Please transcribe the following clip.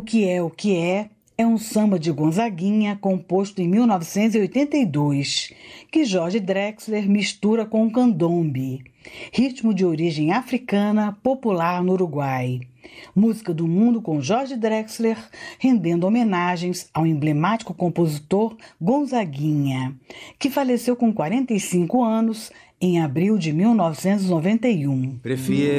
O Que é um samba de Gonzaguinha composto em 1982, que Jorge Drexler mistura com o candombe, ritmo de origem africana popular no Uruguai. Música do Mundo com Jorge Drexler, rendendo homenagens ao emblemático compositor Gonzaguinha, que faleceu com 45 anos em abril de 1991.